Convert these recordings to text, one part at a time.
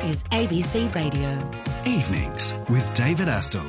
is ABC Radio. Evenings with David Astle.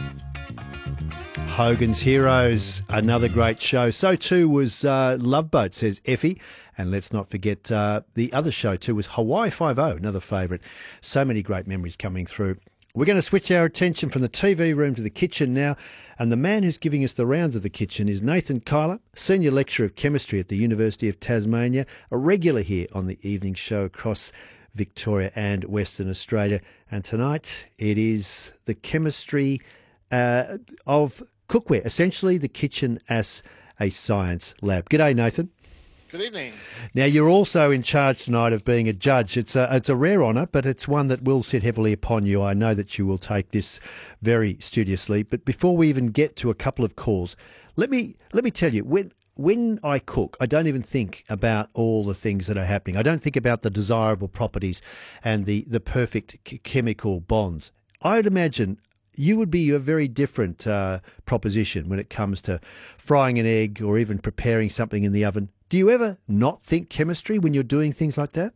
Hogan's Heroes, another great show. So too was Love Boat, says Effie. And let's not forget the other show too was Hawaii Five-0, another favourite. So many great memories coming through. We're going to switch our attention from the TV room to the kitchen now. And the man who's giving us the rounds of the kitchen is Nathan Kyler, Senior Lecturer of Chemistry at the University of Tasmania, a regular here on the evening show across Victoria and Western Australia. And tonight it is the chemistry of cookware, essentially the kitchen as a science lab. G'day, Nathan. Good evening. Now, you're also in charge tonight of being a judge. It's a rare honour, but it's one that will sit heavily upon you. I know that you will take this very studiously. But before we even get to a couple of calls, let me tell you, when I cook, I don't even think about all the things that are happening. I don't think about the desirable properties and the perfect chemical bonds. I'd imagine you would be a very different proposition when it comes to frying an egg or even preparing something in the oven. Do you ever not think chemistry when you're doing things like that?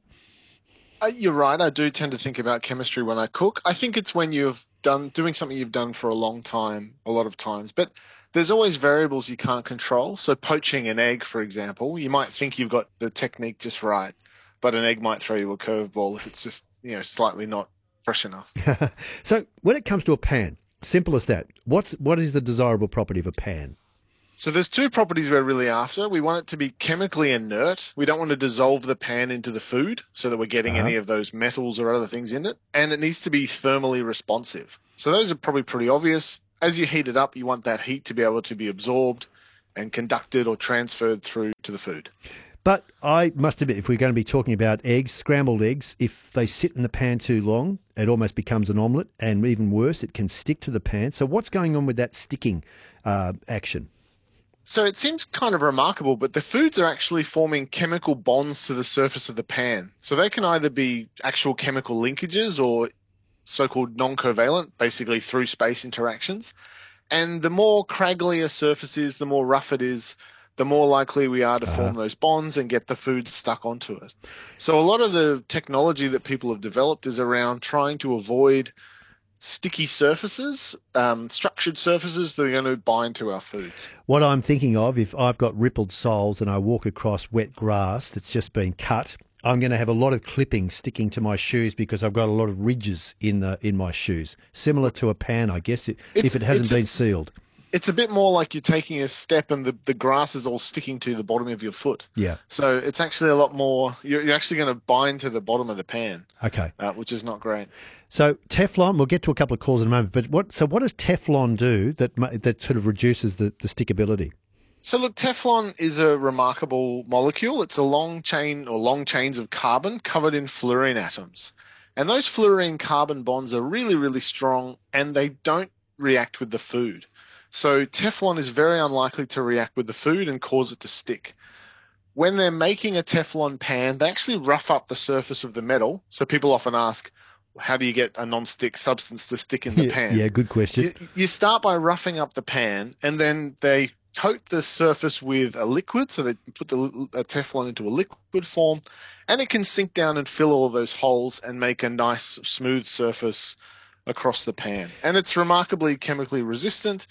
You're right. I do tend to think about chemistry when I cook. I think it's when you've doing something you've done for a long time, a lot of times. But there's always variables you can't control. So poaching an egg, for example, you might think you've got the technique just right, but an egg might throw you a curveball if it's just slightly not fresh enough. So when it comes to a pan, simple as that, what is the desirable property of a pan? So there's two properties we're really after. We want it to be chemically inert. We don't want to dissolve the pan into the food so that we're getting any of those metals or other things in it. And it needs to be thermally responsive. So those are probably pretty obvious. As you heat it up, you want that heat to be able to be absorbed and conducted or transferred through to the food. But I must admit, if we're going to be talking about eggs, scrambled eggs, if they sit in the pan too long, it almost becomes an omelette. And even worse, it can stick to the pan. So what's going on with that sticking action? So it seems kind of remarkable, but the foods are actually forming chemical bonds to the surface of the pan. So they can either be actual chemical linkages or so-called non-covalent, basically through space interactions. And the more craggly a surface is, the more rough it is, the more likely we are to form those bonds and get the food stuck onto it. So a lot of the technology that people have developed is around trying to avoid sticky surfaces, structured surfaces that are going to bind to our foods. What I'm thinking of, if I've got rippled soles and I walk across wet grass that's just been cut, I'm going to have a lot of clippings sticking to my shoes because I've got a lot of ridges in my shoes. Similar to a pan, I guess, if it hasn't been sealed. It's a bit more like you're taking a step and the grass is all sticking to the bottom of your foot. Yeah. So it's actually a lot more, you're actually going to bind to the bottom of the pan. Okay. Which is not great. So Teflon, we'll get to a couple of calls in a moment, but what does Teflon do that sort of reduces the stickability? So look, Teflon is a remarkable molecule. It's a long chains of carbon covered in fluorine atoms. And those fluorine carbon bonds are really, really strong and they don't react with the food. So Teflon is very unlikely to react with the food and cause it to stick. When they're making a Teflon pan, they actually rough up the surface of the metal. So people often ask, how do you get a non-stick substance to stick in the pan? Yeah, good question. You start by roughing up the pan, and then they coat the surface with a liquid. So they put the Teflon into a liquid form, and it can sink down and fill all of those holes and make a nice smooth surface across the pan. And it's remarkably chemically resistant.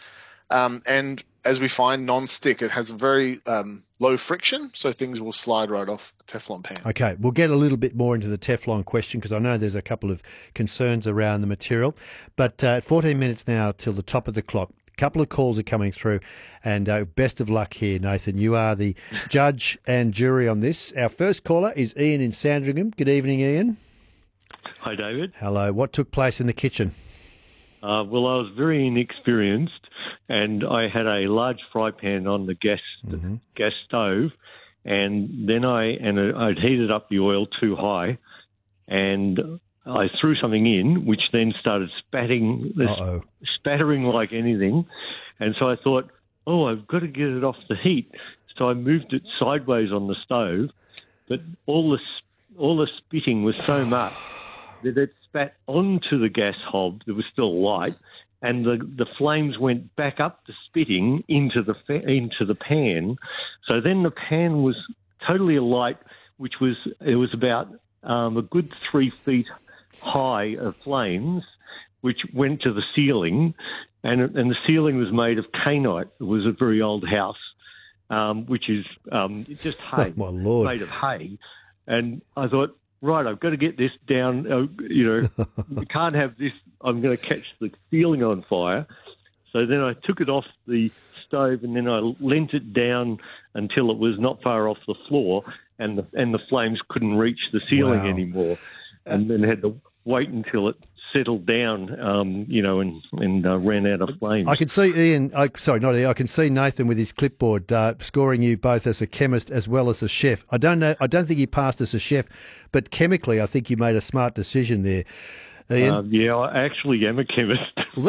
And as we find, non-stick. It has a very low friction, so things will slide right off a Teflon pan. Okay, we'll get a little bit more into the Teflon question because I know there's a couple of concerns around the material. But 14 minutes now till the top of the clock. A couple of calls are coming through, and best of luck here, Nathan. You are the judge and jury on this. Our first caller is Ian in Sandringham. Good evening, Ian. Hi, David. Hello. What took place in the kitchen? Well, I was very inexperienced, and I had a large fry pan on the gas stove, and then I'd heated up the oil too high, and I threw something in, which then started spattering like anything, and so I thought, I've got to get it off the heat. So I moved it sideways on the stove, but all the spitting was so much that it spat onto the gas hob that was still light, and the flames went back up the spitting into the pan. So then the pan was totally alight, it was about a good 3 feet high of flames, which went to the ceiling, and the ceiling was made of kainite. It was a very old house, which is just hay, Oh, my Lord. made of hay. And I thought, right, I've got to get this down. You can't have this. I'm going to catch the ceiling on fire. So then I took it off the stove, and then I leant it down until it was not far off the floor, and the flames couldn't reach the ceiling Wow. anymore. And then had to wait until it settled down, and ran out of flames. I can see Ian. Sorry, not Ian. I can see Nathan with his clipboard scoring you both as a chemist as well as a chef. I don't know. I don't think you passed as a chef, but chemically, I think you made a smart decision there, Ian. Yeah, I actually am a chemist.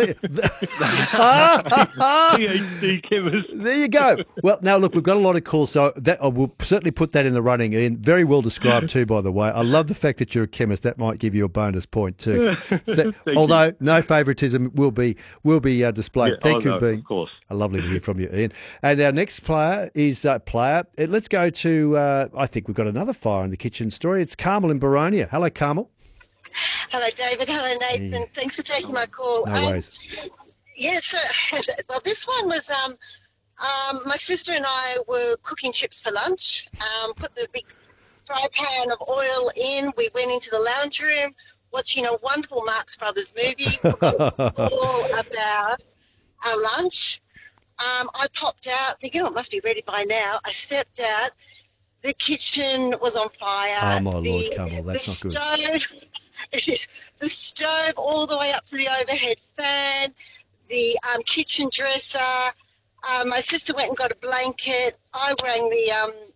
PhD chemist. There you go. Well, now look, we've got a lot of calls, so that I will certainly put that in the running. Ian, very well described too, by the way. I love the fact that you're a chemist. That might give you a bonus point too. Although no favouritism will be displayed. Yeah, Thank you no, for being of course. lovely to hear from you, Ian. And our next player is Let's go to. I think we've got another fire in the kitchen story. It's Carmel in Baronia. Hello, Carmel. Hello, David. Hello, Nathan. Thanks for taking my call. No worries. Yes, well, this one was my sister and I were cooking chips for lunch. Put the big fry pan of oil in. We went into the lounge room, watching a wonderful Marx Brothers movie all about our lunch. I popped out thinking, it must be ready by now. I stepped out. The kitchen was on fire. Oh, my Lord, Carmel, that's not good. The stove all the way up to the overhead fan, the kitchen dresser. My sister went and got a blanket. I rang the